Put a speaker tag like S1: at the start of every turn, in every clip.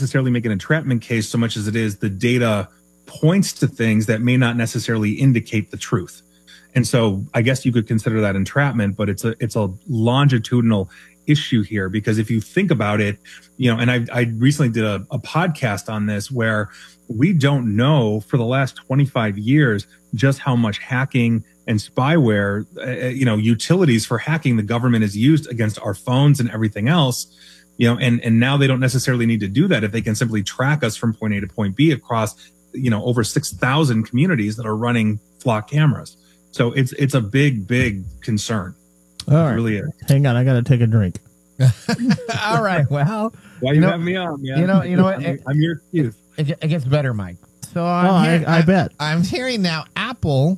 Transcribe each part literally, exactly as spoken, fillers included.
S1: necessarily make an entrapment case so much as it is the data points to things that may not necessarily indicate the truth. And so I guess you could consider that entrapment, but it's a it's a longitudinal issue here, because if you think about it, you know, and I, I recently did a, a podcast on this where we don't know for the last twenty-five years just how much hacking and spyware, uh, you know, utilities for hacking the government is used against our phones and everything else, you know, and, and now they don't necessarily need to do that if they can simply track us from point A to point B across, you know, over six thousand communities that are running flock cameras. So it's it's a big, big concern.
S2: All right.
S1: It really is.
S2: Hang on, I got to take a drink.
S3: All right. Well,
S1: why you, you know, have me on, man?
S3: You know, you know what?
S1: I'm, I'm your excuse.
S3: It, it gets better, Mike. So I'm
S2: oh,
S3: hearing,
S2: I, I bet.
S3: I'm hearing now Apple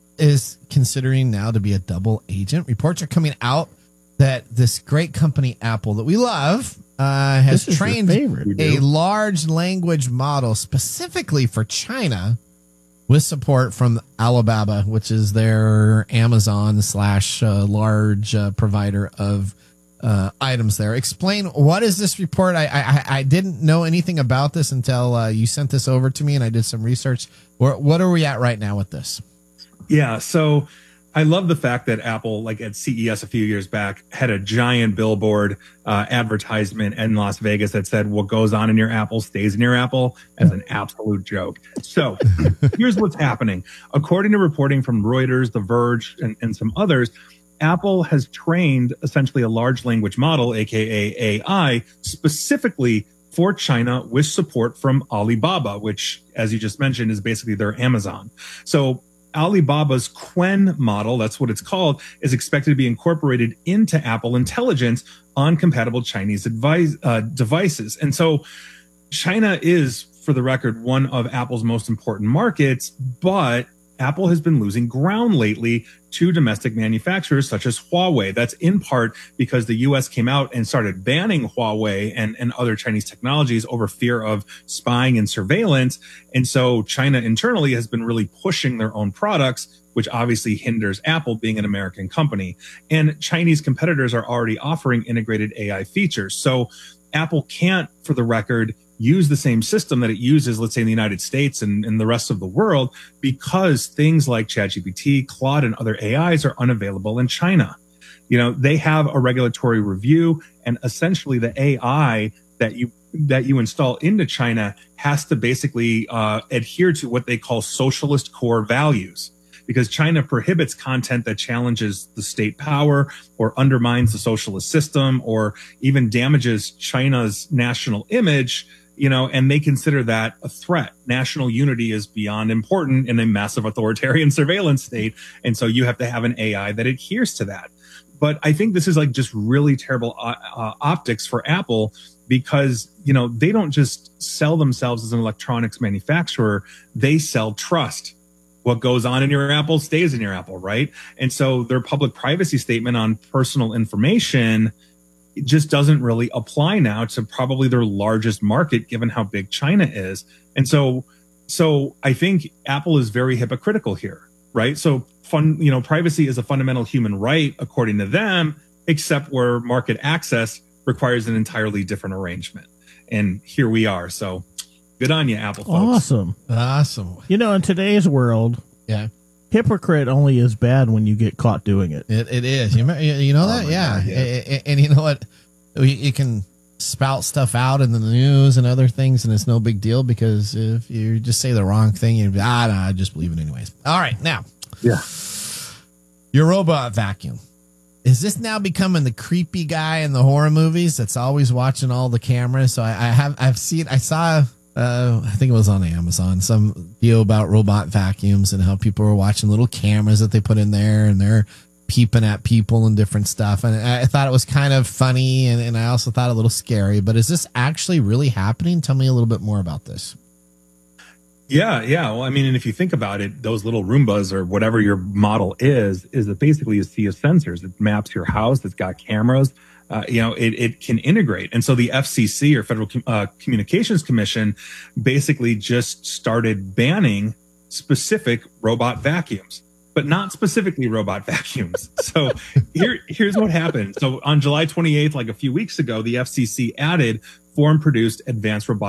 S3: is considering now to be a double agent. Reports are coming out that this great company, Apple, that we love, uh, has trained a large language model specifically for China with support from Alibaba, which is their Amazon slash uh, large uh, provider of uh, items there. Explain, what is this report? I, I I didn't know anything about this until uh, you sent this over to me, and I did some research. Where, what are we at right now with this?
S1: Yeah, so I love the fact that Apple, like at C E S a few years back, had a giant billboard uh, advertisement in Las Vegas that said, "What goes on in your Apple stays in your Apple," as an absolute joke. So here's what's happening. According to reporting from Reuters, The Verge, and, and some others, Apple has trained essentially a large language model, aka A I, specifically for China with support from Alibaba, which, as you just mentioned, is basically their Amazon. So Alibaba's Qwen model, that's what it's called, is expected to be incorporated into Apple Intelligence on compatible Chinese advice, uh, devices. And so China is, for the record, one of Apple's most important markets, but Apple has been losing ground lately to domestic manufacturers such as Huawei. That's in part because the U S came out and started banning Huawei and, and other Chinese technologies over fear of spying and surveillance. And so China internally has been really pushing their own products, which obviously hinders Apple being an American company. And Chinese competitors are already offering integrated A I features. So Apple can't, for the record, use the same system that it uses, let's say, in the United States and, and the rest of the world, because things like ChatGPT, Claude, and other A Is are unavailable in China. You know, they have a regulatory review, and essentially the A I that you that you install into China has to basically uh, adhere to what they call socialist core values, because China prohibits content that challenges the state power or undermines the socialist system or even damages China's national image. You know, and they consider that a threat. National unity is beyond important in a massive authoritarian surveillance state. And so you have to have an A I that adheres to that. But I think this is like just really terrible uh, uh, optics for Apple, because, you know, they don't just sell themselves as an electronics manufacturer. They sell trust. What goes on in your Apple stays in your Apple, right? And so their public privacy statement on personal information, it just doesn't really apply now to probably their largest market, given how big China is. And so, so I think Apple is very hypocritical here, right? So fun, you know, privacy is a fundamental human right, according to them, except where market access requires an entirely different arrangement. And here we are. So good on you, Apple folks.
S2: Awesome.
S3: Awesome.
S2: You know, in today's world,
S3: yeah,
S2: hypocrite only is bad when you get caught doing it.
S3: It, it is. You, you know that? Oh yeah. God, yeah. And, and you know what? You can spout stuff out in the news and other things, and it's no big deal, because if you just say the wrong thing, you'd be, ah, no, I just believe it anyways. All right. Now,
S1: yeah,
S3: your robot vacuum. Is this now becoming the creepy guy in the horror movies that's always watching all the cameras? So I, I have, I've seen, I saw, Uh, I think it was on Amazon, some video about robot vacuums and how people were watching little cameras that they put in there, and they're peeping at people and different stuff. And I thought it was kind of funny, and, and I also thought a little scary. But is this actually really happening? Tell me a little bit more about this.
S1: Yeah, yeah. Well, I mean, and if you think about it, those little Roombas or whatever your model is, is that basically a sea of sensors. It maps your house. It's got cameras. Uh, you know, it, it can integrate. And so the F C C, or Federal uh, Communications Commission, basically just started banning specific robot vacuums, but not specifically robot vacuums. So here, here's what happened. So on July twenty-eighth, like a few weeks ago, the F C C added foreign produced advanced robotic